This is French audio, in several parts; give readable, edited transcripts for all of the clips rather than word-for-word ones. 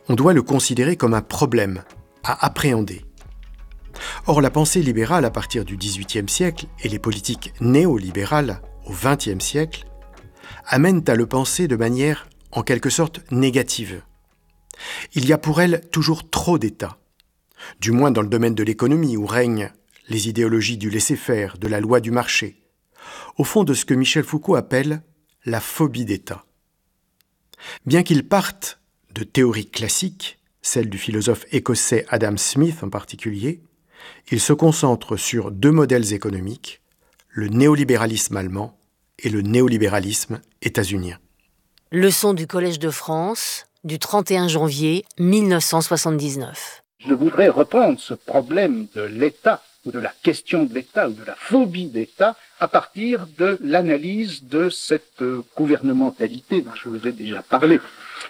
on doit le considérer comme un problème à appréhender. Or, la pensée libérale à partir du XVIIIe siècle et les politiques néolibérales au XXe siècle amènent à le penser de manière en quelque sorte négative. Il y a pour elles toujours trop d'États, du moins dans le domaine de l'économie où règnent les idéologies du laisser-faire, de la loi du marché, au fond de ce que Michel Foucault appelle la phobie d'État. Bien qu'ils partent de théories classiques, celles du philosophe écossais Adam Smith en particulier, ils se concentrent sur deux modèles économiques, le néolibéralisme allemand et le néolibéralisme états-unien. Leçon du Collège de France du 31 janvier 1979. Je voudrais reprendre ce problème de l'État, ou de la question de l'État, ou de la phobie d'État, à partir de l'analyse de cette gouvernementalité dont je vous ai déjà parlé.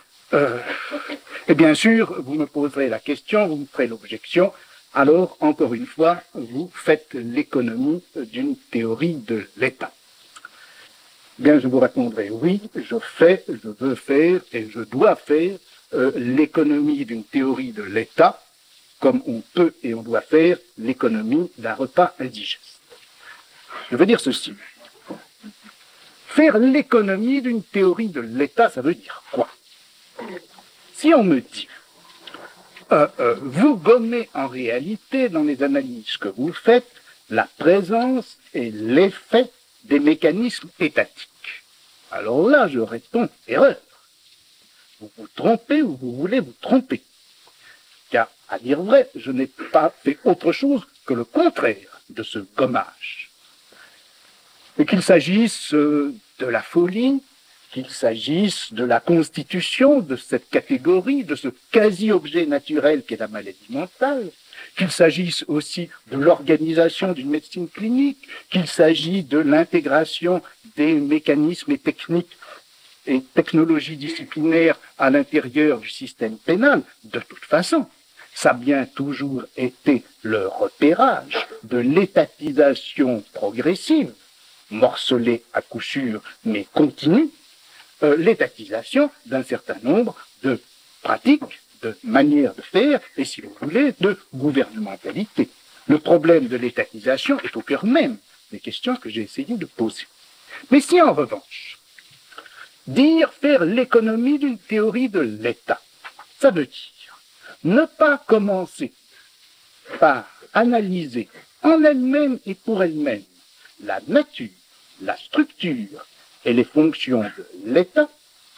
Et bien sûr, vous me poserez la question, vous me ferez l'objection, alors, encore une fois, vous faites l'économie d'une théorie de l'État. Bien, je vous répondrai oui, je veux faire et je dois faire l'économie d'une théorie de l'État, comme on peut et on doit faire l'économie d'un repas indigeste. Je veux dire ceci. Faire l'économie d'une théorie de l'État, ça veut dire quoi? Si on me dit, vous gommez en réalité, dans les analyses que vous faites, la présence et l'effet des mécanismes étatiques. Alors là, je réponds, erreur. Vous vous trompez ou vous voulez vous tromper. Car, à dire vrai, je n'ai pas fait autre chose que le contraire de ce gommage. Et qu'il s'agisse de la folie, qu'il s'agisse de la constitution de cette catégorie, de ce quasi-objet naturel qu'est la maladie mentale, qu'il s'agisse aussi de l'organisation d'une médecine clinique, qu'il s'agisse de l'intégration des mécanismes et techniques et technologies disciplinaires à l'intérieur du système pénal, de toute façon, ça a bien toujours été le repérage de l'étatisation progressive, morcelée à coup sûr, mais continue, l'étatisation d'un certain nombre de pratiques, de manières de faire, et si vous voulez, de gouvernementalité. Le problème de l'étatisation est au cœur même des questions que j'ai essayé de poser. Mais si en revanche, faire l'économie d'une théorie de l'État, ça veut dire ne pas commencer par analyser en elle-même et pour elle-même la nature, la structure et les fonctions de l'État.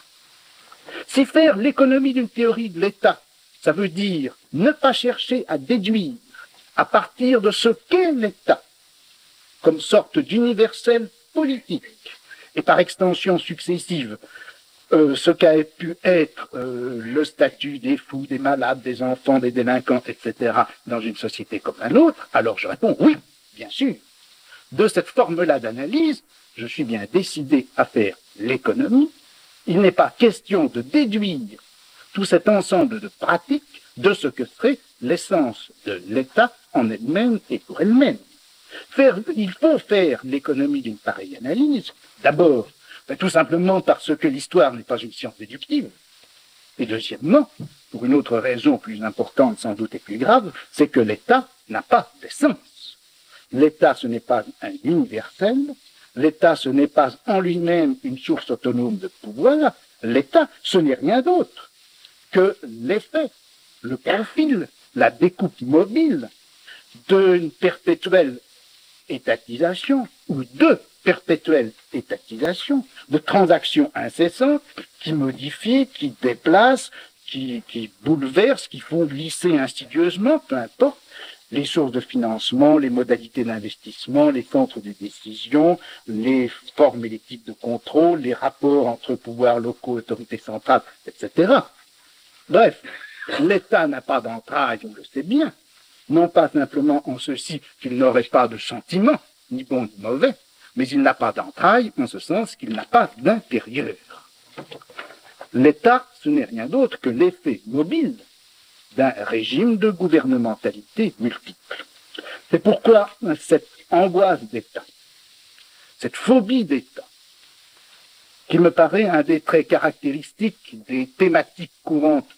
Si faire l'économie d'une théorie de l'État, ça veut dire ne pas chercher à déduire à partir de ce qu'est l'État, comme sorte d'universel politique, et par extension successive, ce qu'a pu être le statut des fous, des malades, des enfants, des délinquants, etc., dans une société comme la nôtre, alors je réponds oui, bien sûr. De cette forme-là d'analyse, je suis bien décidé à faire l'économie. Il n'est pas question de déduire tout cet ensemble de pratiques de ce que serait l'essence de l'État en elle-même et pour elle-même. Il faut faire l'économie d'une pareille analyse, d'abord, tout simplement parce que l'histoire n'est pas une science déductive, et deuxièmement, pour une autre raison plus importante sans doute et plus grave, c'est que l'État n'a pas d'essence. L'État, ce n'est pas un universel, l'État, ce n'est pas en lui-même une source autonome de pouvoir, l'État, ce n'est rien d'autre que l'effet, le profil, la découpe mobile d'une perpétuelle étatisation ou de perpétuelle étatisation, de transactions incessantes qui modifient, qui déplacent, qui bouleversent, qui font glisser insidieusement, peu importe, les sources de financement, les modalités d'investissement, les centres de décision, les formes et les types de contrôle, les rapports entre pouvoirs locaux, autorités centrales, etc. Bref, l'État n'a pas d'entrailles, on le sait bien, non pas simplement en ceci qu'il n'aurait pas de sentiments, ni bon ni mauvais, mais il n'a pas d'entrailles en ce sens qu'il n'a pas d'intérieur. L'État, ce n'est rien d'autre que l'effet mobile d'un régime de gouvernementalité multiple. C'est pourquoi cette angoisse d'État, cette phobie d'État, qui me paraît un des traits caractéristiques des thématiques courantes